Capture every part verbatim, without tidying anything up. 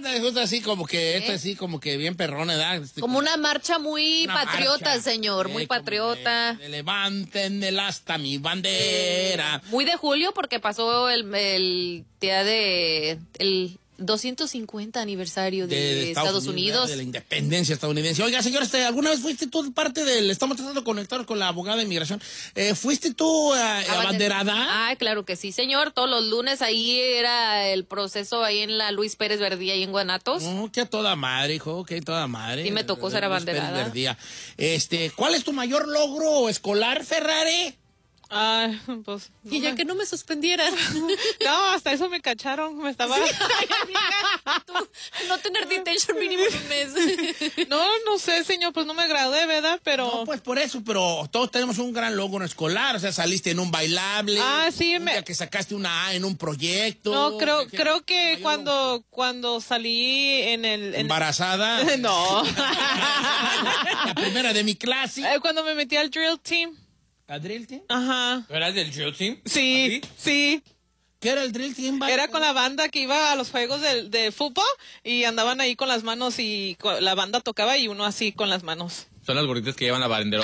me gusta así como que, ¿Eh? esto así como que bien perrona, ¿verdad? Este, como una marcha muy una patriota, marcha, señor, eh, muy patriota. De, de levanten del asta mi bandera. Eh, muy de julio porque pasó el, el día de... el doscientos cincuenta aniversario de, de Estados, Estados Unidos, Unidos. De la independencia estadounidense. Oiga, señor, este, ¿alguna vez fuiste tú parte del... Estamos tratando de conectar con la abogada de inmigración. Eh, ¿Fuiste tú a, a abanderada? Ah, claro que sí, señor. Todos los lunes ahí era el proceso ahí en la Luis Pérez Verdía, ahí en Guanatos. Oh, que a toda madre, hijo, que a toda madre. Sí me tocó ser abanderada. Este, ¿cuál es tu mayor logro escolar, Ferrari? Ah, pues. No y ya me... que no me suspendieran. No, hasta eso me cacharon. Me estaba. Sí, ay, amiga, tú, no tener detention mínimo de un mes. No, no sé, señor, pues no me gradué, ¿verdad? Pero. No, pues por eso, pero todos tenemos un gran logro escolar. O sea, saliste en un bailable. Ah, sí, me. Que sacaste una A en un proyecto. No, creo, que, creo que cuando, cuando salí en el. En... ¿Embarazada? No. La primera de mi clase. Eh, cuando me metí al drill team. ¿Al drill team? Ajá. ¿Eras del drill team? Sí, ¿Ah, sí. ¿Qué era el drill team? Era con la banda que iba a los juegos de, de fútbol y andaban ahí con las manos y con, la banda tocaba y uno así con las manos. Son las gorditas que llevan la bandera.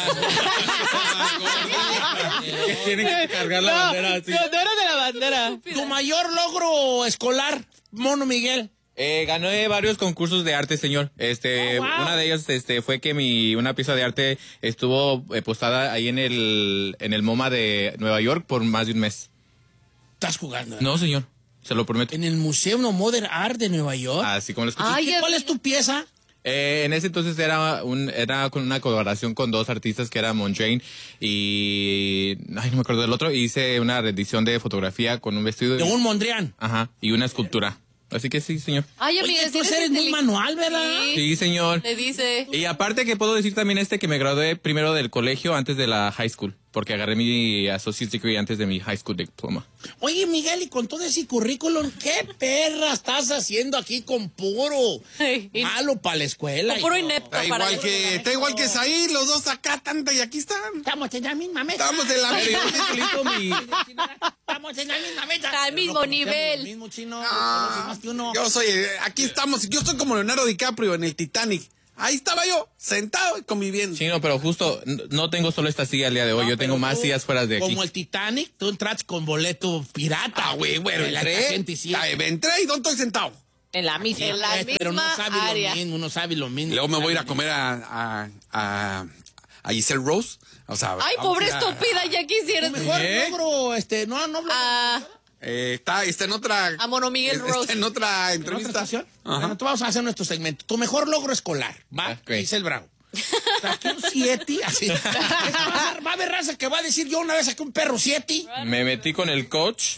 Tienen que cargar la no, bandera así. No, no era de la bandera. ¿Tu mayor logro escolar, Mono Miguel? Eh, gané varios concursos de arte, señor. Este, oh, wow. Una de ellas, este, fue que mi, una pieza de arte estuvo eh, postada ahí en el, en el MoMA de Nueva York por más de un mes. ¿Estás jugando? ¿Eh? No, señor. Se lo prometo. ¿En el Museo Modern Art de Nueva York? Así como lo escuché. Ay, ¿cuál es tu pieza? Eh, en ese entonces era un, era con una colaboración con dos artistas que eran Montrain y, ay, no me acuerdo del otro. Hice una edición de fotografía con un vestido. De un Mondrian. Ajá. Y una escultura. Así que sí, señor. Ay, amiga, Oye, tú eres muy manual, ¿verdad? Sí, sí, señor. Le dice. Y aparte que puedo decir también este que me gradué primero del colegio antes de la high school, porque agarré mi associate's degree antes de mi high school diploma. Oye, Miguel, y con todo ese currículum, ¿qué perra estás haciendo aquí con puro hey, malo para la escuela? Con puro inepto. Está igual que, está igual que Said, los dos acá, tanta y aquí están. Estamos en la misma mesa. Estamos en la misma Estamos en la misma mesa. Al mismo nivel. El mismo chino. Ah, más que uno. Yo soy, aquí estamos, yo estoy como Leonardo DiCaprio en el Titanic. Ahí estaba yo, sentado y conviviendo. Sí, no, pero justo, no tengo solo esta silla al día de hoy, no, yo tengo más tú, sillas fuera de aquí. Como el Titanic, tú entras con boleto pirata. Ah, güey, bueno, entré, entré y ¿dónde estoy sentado? En la misma, en la misma pero no sabe área. lo mismo, no sabe lo mismo. Y luego me voy a ir a comer a, a, a, a Giselle Rose. O sea, ay, pobre a, estúpida, ya quisieras. Tu mejor ¿Eh? logro, este, no, no. Ah. Eh, está, está en otra. A Mono Miguel está Rose. en otra entrevista. ¿En otra bueno, tú vamos a hacer nuestro segmento. Tu mejor logro escolar, va, okay. Dice el Bravo. Saqué un siete, así. Va a haber raza que va a decir, yo una vez saqué un perro siete. Me metí con el coach.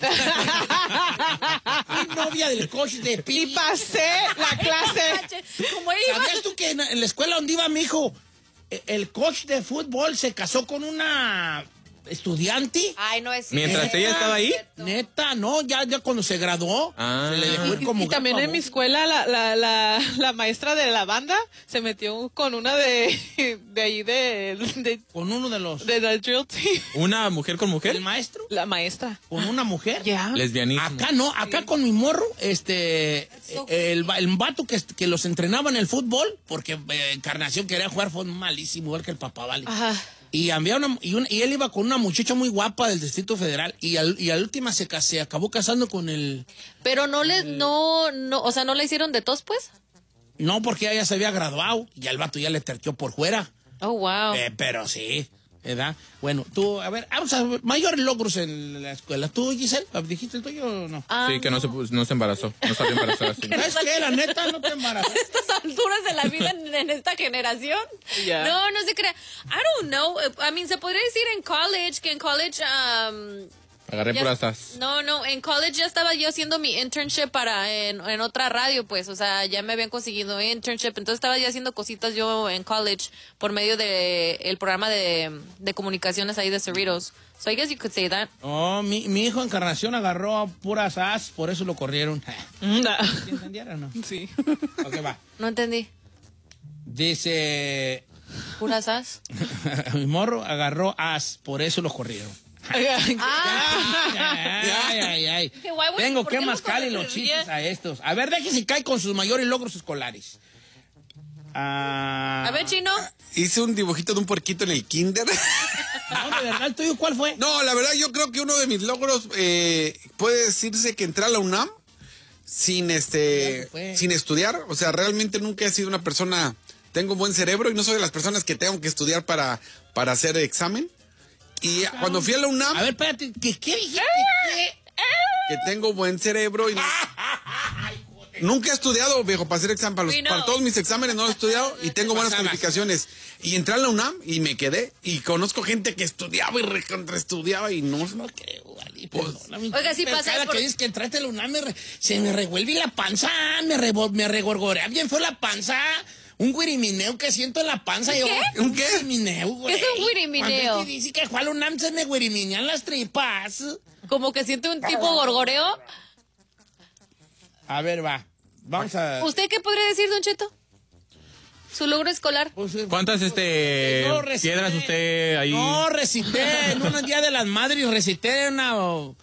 Fui novia del coach de Pi. Y pasé la clase. ¿Cómo iba? ¿Sabías tú que en, en la escuela donde iba mi hijo, el coach de fútbol se casó con una estudiante? Ay, no es Mientras neta, ella estaba ahí. Neta, no, ya, ya cuando se graduó, ah. se le dejó ir como y, y también en mi escuela la, la, la, la maestra de la banda se metió con una de de ahí de, de con uno de los de la drill team. ¿Una mujer con mujer? ¿El maestro? La maestra. ¿Con una mujer? Ya. Yeah. Lesbianismo. Acá no, acá sí. Con mi morro, este, el, el vato que, que los entrenaba en el fútbol, porque eh, Encarnación quería jugar fue malísimo, igual que el papá, ¿vale? Ajá. Y, había una, y, un, y él iba con una muchacha muy guapa del Distrito Federal y al, y a la última se, se acabó casando con el... Pero no le, el, no, no, o sea, ¿no le hicieron de tos, pues? No, porque ella se había graduado y al vato ya le terqueó por fuera. Oh, wow. Eh, pero sí, ¿verdad? Bueno, tú, a ver, vamos a ver, mayores logros en la escuela. ¿Tú, Giselle, dijiste el tuyo o no? Ah, sí, que no. no, se, no se embarazó, no salió embarazada. Sí. ¿Sabes qué? La neta, no te embarazó. A estas alturas de la vida en, en esta generación. Yeah. No, no se crea. I don't know. I mean, se podría decir en college, que en college... Um, Agarré puras as. No, no, en college ya estaba yo haciendo mi internship para en, en otra radio, pues, o sea, ya me habían conseguido internship, entonces estaba ya haciendo cositas yo en college por medio de el programa de, de comunicaciones ahí de Cerritos. So I guess you could say that. Oh, mi, mi hijo Encarnación agarró puras as, por eso lo corrieron. No. ¿Sí entendieron o no? Sí. Ok, va. No entendí. Dice... ¿Puras as? Mi morro agarró as, por eso lo corrieron. Ay, ay, ay, ay. Qué guay, güey, Tengo ¿por que qué mascarle lo los corregí? chistes a estos. A ver, déjese si cae con sus mayores logros escolares. Ah, A ver, Chino. Hice un dibujito de un puerquito en el kinder. no, de verdad, ¿el tuyo cuál fue? No, la verdad yo creo que uno de mis logros eh, puede decirse que entré a la UNAM sin este fue. sin estudiar. O sea, realmente nunca he sido una persona, tengo un buen cerebro y no soy de las personas que tengo que estudiar para, para hacer examen. Y cuando fui a la UNAM, A ver, espérate, ¿qué, qué dijiste? ¿Qué? que tengo buen cerebro y no- nunca he estudiado, viejo, para hacer examen. Para, los- We know. para todos mis exámenes no he estudiado y tengo buenas Pasabas. calificaciones. Y entré a la UNAM y me quedé. Y conozco gente que estudiaba y recontraestudiaba y no. No creo, Ali, Pues, perdóname. Oiga, sí Pero pasa Cada por- que dices que entraste a la UNAM, me re- se me revuelve la panza, me, rebo- me regorgorea bien fue la panza. Un guirimineo que siento en la panza. Yo, ¿Qué? ¿Un qué? Guirimineo, güey. ¿Qué es un guirimineo? Cuando es que dice que fue a la UNAM se me guiriminean las tripas. Como que siente un tipo gorgoreo. A ver, va. Vamos a... ¿Usted qué podría decir, Don Cheto? Su logro escolar. Pues, eh, ¿Cuántas este no recité- piedras usted ahí? No, recité en un día de las madres, recité una...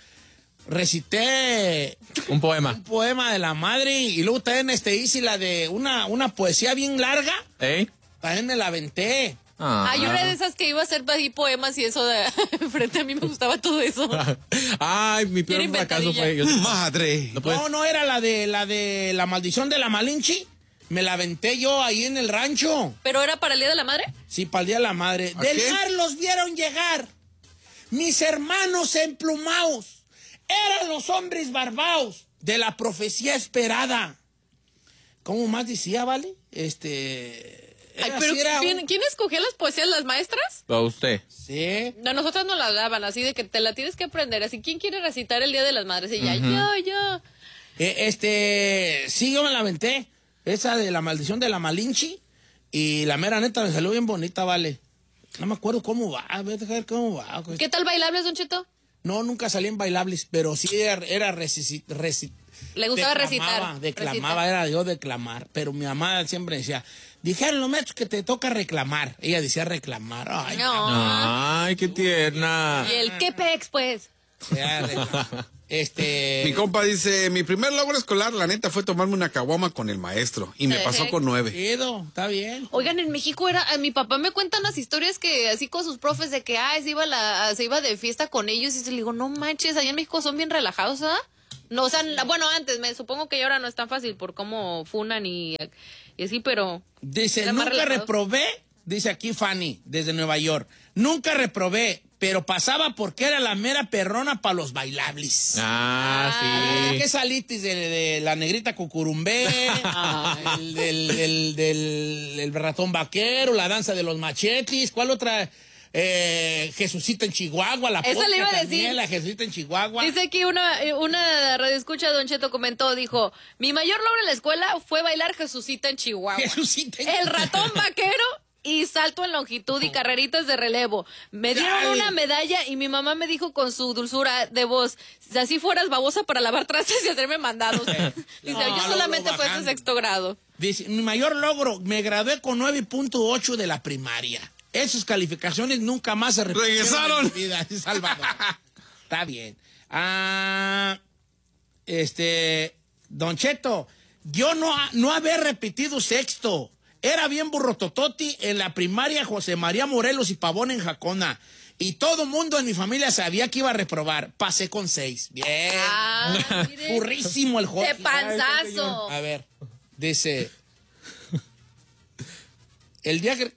Recité Un poema. un poema de la madre y luego también este, hice la de una, una poesía bien larga, ¿Eh? también me la aventé. Ah. Hay una de esas que iba a hacer ahí poemas y eso de frente a mí me gustaba todo eso. Ay, mi peor Bien fracaso inventadilla. fue. Yo, Madre. no puedes- No, no era la de la de la maldición de la Malinche. Me la aventé yo ahí en el rancho. ¿Pero era para el Día de la Madre? Sí, para el día de la madre. ¿A Del qué? mar los vieron llegar. Mis hermanos emplumados. Eran los hombres barbaos de la profecía esperada. ¿Cómo más decía, vale? Este. Ay, era pero así, era ¿quién, un- quién escogía las poesías, las maestras? A usted. Sí. No, nosotros nos las daban así de que te la tienes que aprender. Así, ¿quién quiere recitar el Día de las Madres? Y ya, yo, yo. Eh, este, sí, yo me la aventé. Esa de la maldición de la Malinche. Y la mera neta me salió bien bonita, vale. No me acuerdo cómo va. A ver, deja ver cómo va. ¿Qué tal bailables, Don Cheto? No, nunca salí en bailables, pero sí era, era reci- reci- Le gustaba declamaba, recitar. Declamaba, Recitar. era yo declamar. Pero mi mamá siempre decía, dijeron los maestros que te toca reclamar. Ella decía reclamar. Ay, No. Ay, qué tierna. Y el qué pex, pues. ya, reclamar. Este. Mi compa dice, mi primer logro escolar, la neta, fue tomarme una caguama con el maestro. Y me Ejé. pasó con nueve. Chido, está bien. Oigan, en México era, a mi papá me cuentan las historias que así con sus profes de que ay, se iba la, se iba de fiesta con ellos y se le digo, no manches, allá en México son bien relajados, ¿ah? No, o sea, bueno, antes, me supongo que ahora no es tan fácil por cómo funan y, y así, pero Dice, Era más nunca relajado. reprobé, dice aquí Fanny, desde Nueva York. Nunca reprobé, pero pasaba porque era la mera perrona para los bailables. Ah, ¿De qué sí. salitis? De, de la negrita cucurumbé, el, del, del, del- el ratón vaquero, la danza de los machetis, ¿cuál otra? Eh, Jesucita en Chihuahua, la Esa polka le iba a también, decir. la Jesucita en Chihuahua. dice que una, una radioescucha, Don Cheto, comentó, dijo, mi mayor logro en la escuela fue bailar Jesucita en Chihuahua. Jesucita en El Chihuahua. ratón vaquero y salto en longitud y carreritas de relevo. Me dieron Ay. una medalla y mi mamá me dijo con su dulzura de voz, si así fueras babosa para lavar trastes y hacerme mandados. Dice, No, yo luego solamente fui de bajando. sexto grado. Dice, mi mayor logro, me gradué con nueve punto ocho de la primaria. Esas calificaciones nunca más se repitieron Regresaron. en mi vida, en Salvador. Está bien. Ah, este, Don Cheto, yo no, no haber repetido sexto. Era bien burrotototi en la primaria José María Morelos y Pavón en Jacona. Y todo mundo en mi familia sabía que iba a reprobar. Pasé con seis. Bien. Ah, mire. Burrísimo el Jorge. De panzazo. A ver, dice. El día que.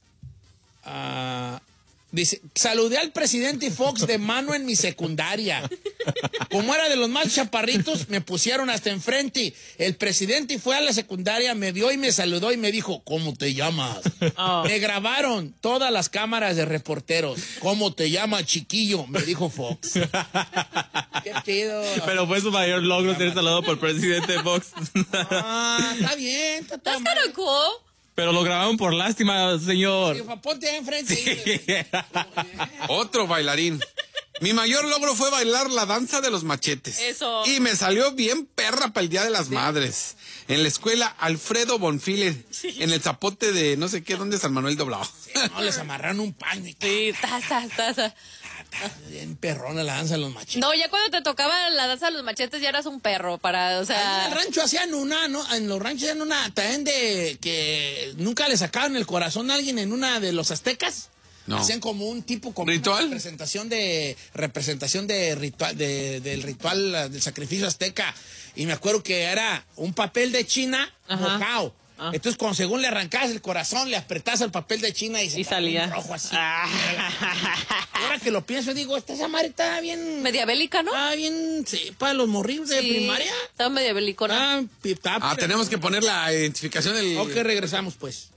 Ah, dice, saludé al presidente Fox de mano en mi secundaria. Como era de los más chaparritos, me pusieron hasta enfrente. El presidente fue a la secundaria, me vio y me saludó y me dijo, ¿cómo te llamas? Me grabaron todas las cámaras de reporteros. ¿Cómo te llamas, chiquillo? Me dijo Fox. Qué chido. Pero fue su mayor logro ser saludado por presidente Fox. Ah, está bien, está, está That's mal. kinda cool. Pero lo grabaron por lástima, señor. Dijo, ponte ahí enfrente. Otro bailarín. Mi mayor logro fue bailar la danza de los machetes. Eso. Y me salió bien perra para el Día de las Madres. En la escuela Alfredo Bonfile. En el zapote de no sé qué, ¿dónde San Manuel Doblado? No, les amarraron un paño y Sí, taza, taza. bien perrona la danza de los machetes. No, ya cuando te tocaba la danza de los machetes ya eras un perro para, o sea... Ahí en el rancho hacían una, ¿no? En los ranchos hacían una también de que nunca le sacaban el corazón a alguien en una de los aztecas. No. Hacían como un tipo, como ¿Ritual? una representación de, representación de ritual, de, del ritual del sacrificio azteca. Y me acuerdo que era un papel de China mojado. Ah. Entonces, cuando según le arrancabas el corazón, le apretabas el papel de China y se Y salía. rojo así. Ah. Ahora que lo pienso, digo, esta esa madre está bien... Media bélica, ¿no? Ah, bien, sí, para los morrillos de Sí, primaria. estaba media bélicona. Ah, pi- está- Ah, tenemos que poner la identificación del... Ok, regresamos pues.